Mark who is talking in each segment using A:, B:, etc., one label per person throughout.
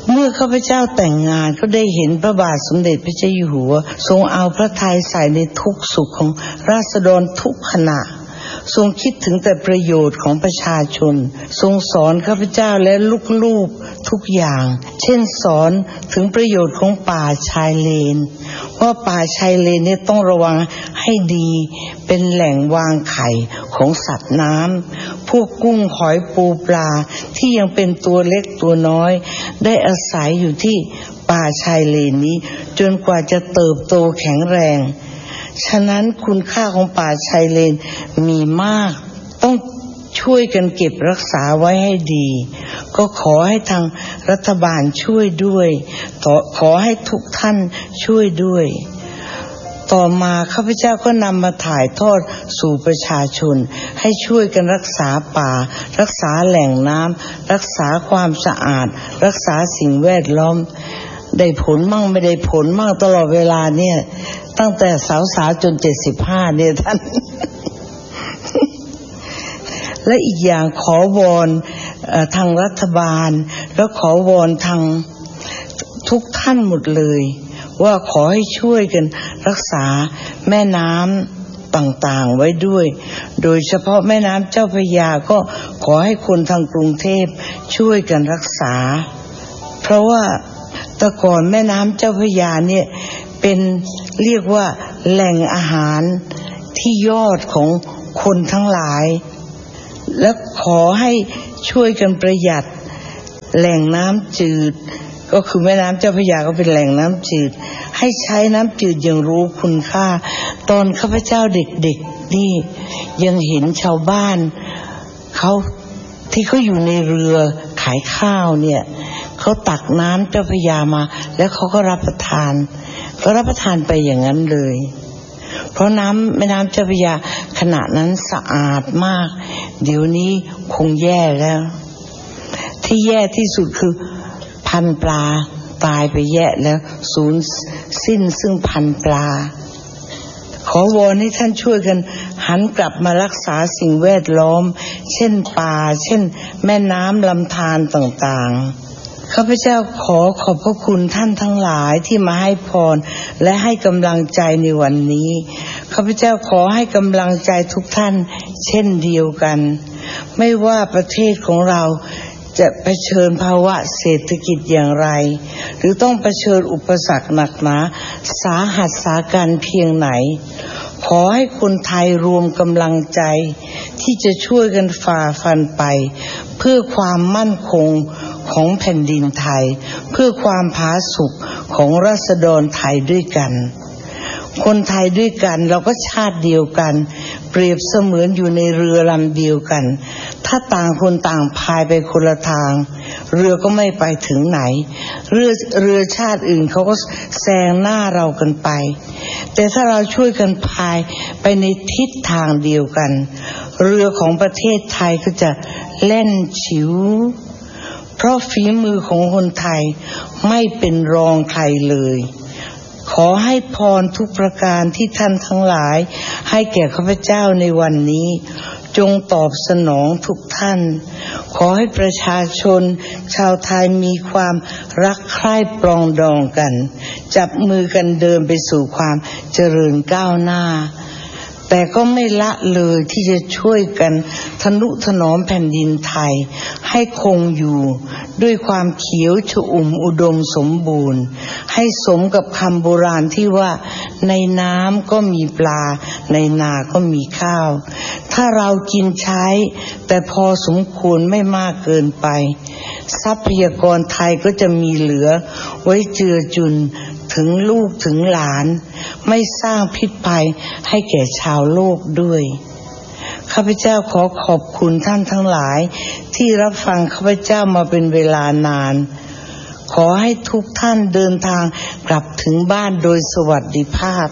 A: เมื่อข้าพเจ้าแต่งงานก็ได้เห็นพระบาทสมเด็จพระเจ้าอยู่หัวทรงเอาพระทัยใส่ในทุกสุขของราษฎรทุกขณะทรงคิดถึงแต่ประโยชน์ของประชาชนทรงสอนข้าพเจ้าและลูกๆทุกอย่างเช่นสอนถึงประโยชน์ของป่าชายเลนว่าป่าชายเลนเนี่ยต้องระวังให้ดีเป็นแหล่งวางไข่ของสัตว์น้ำพวกกุ้งหอยปูปลาที่ยังเป็นตัวเล็กตัวน้อยได้อาศัยอยู่ที่ป่าชายเลนนี้จนกว่าจะเติบโตแข็งแรงฉะนั้นคุณค่าของป่าชายเลนมีมากต้องช่วยกันเก็บรักษาไว้ให้ดีก็ขอให้ทางรัฐบาลช่วยด้วยขอให้ทุกท่านช่วยด้วยต่อมาข้าพเจ้าก็นำมาถ่ายทอดสู่ประชาชนให้ช่วยกันรักษาป่ารักษาแหล่งน้ำรักษาความสะอาดรักษาสิ่งแวดล้อมได้ผลมั่งไม่ได้ผลมั่งตลอดเวลาเนี่ยตั้งแต่สาวๆจน75เนี่ยท่าน และอีกอย่างขอวอนทางรัฐบาลแล้วขอวอนทางทุกท่านหมดเลยว่าขอให้ช่วยกันรักษาแม่น้ำต่างๆไว้ด้วยโดยเฉพาะแม่น้ำเจ้าพระยาก็ขอให้คนทางกรุงเทพช่วยกันรักษาเพราะว่าแต่ก่อนแม่น้ำเจ้าพระยาเนี่ยเป็นเรียกว่าแหล่งอาหารที่ยอดของคนทั้งหลายและขอให้ช่วยกันประหยัดแหล่งน้ำจืดก็คือแม่น้ำเจ้าพระยาก็เป็นแหล่งน้ำจืดให้ใช้น้ำจืดอย่างรู้คุณค่าตอนข้าพเจ้าเด็กๆนี่ยังเห็นชาวบ้านเขาที่เขาอยู่ในเรือขายข้าวเนี่ยเขาตักน้ำเจ้าพระยามาแล้วเขาก็รับประทานไปอย่างนั้นเลยเพราะแม่น้ำเจ้าพระยาขณะนั้นสะอาดมากเดี๋ยวนี้คงแย่แล้วที่แย่ที่สุดคือพันธุ์ปลาตายไปแย่แล้วสูญสิ้นซึ่งพันธุ์ปลาขอวอนให้ท่านช่วยกันหันกลับมารักษาสิ่งแวดล้อมเช่นป่าเช่นแม่น้ำลำธารต่างๆข้าพเจ้าขอบพระคุณท่านทั้งหลายที่มาให้พรและให้กำลังใจในวันนี้ข้าพเจ้าขอให้กำลังใจทุกท่านเช่นเดียวกันไม่ว่าประเทศของเราจะเผชิญภาวะเศรษฐกิจอย่างไรหรือต้องเผชิญอุปสรรคหนักหนาสาหัสสาการเพียงไหนขอให้คนไทยรวมกำลังใจที่จะช่วยกันฝ่าฟันไปเพื่อความมั่นคงของแผ่นดินไทยเพื่อความผาสุกของราษฎรไทยด้วยกันคนไทยด้วยกันเราก็ชาติเดียวกันเปรียบเสมือนอยู่ในเรือลำเดียวกันถ้าต่างคนต่างพายไปคนละทางเรือก็ไม่ไปถึงไหนเรือชาติอื่นเขาก็แซงหน้าเรากันไปแต่ถ้าเราช่วยกันพายไปในทิศทางเดียวกันเรือของประเทศไทยก็จะแล่นฉิวเพราะฝีมือของคนไทยไม่เป็นรองใครเลยขอให้พรทุกประการที่ท่านทั้งหลายให้แก่ข้าพเจ้าในวันนี้จงตอบสนองทุกท่านขอให้ประชาชนชาวไทยมีความรักใคร่ปรองดองกันจับมือกันเดินไปสู่ความเจริญก้าวหน้าแต่ก็ไม่ละเลยที่จะช่วยกันทนุถนอมแผ่นดินไทยให้คงอยู่ด้วยความเขียวชอุ่มอุดมสมบูรณ์ให้สมกับคำโบราณที่ว่าในน้ำก็มีปลาในนาก็มีข้าวถ้าเรากินใช้แต่พอสมควรไม่มากเกินไปทรัพยากรไทยก็จะมีเหลือไว้เจือจุนถึงลูกถึงหลานไม่สร้างพิษภัยให้แก่ชาวโลกด้วยข้าพเจ้าขอขอบคุณท่านทั้งหลายที่รับฟังข้าพเจ้ามาเป็นเวลานานขอให้ทุกท่านเดินทางกลับถึงบ้านโดยสวัสดิภาพ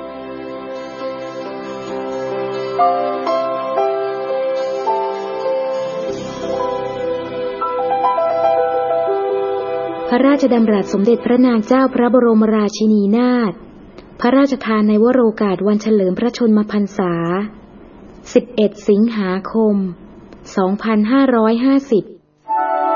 B: พระราชดำรัสสมเด็จพระนางเจ้าพระบรมราชินีนาถพระราชทานในวโรกาสวันเฉลิมพระชนมพรรษา11 สิงหาคม 2550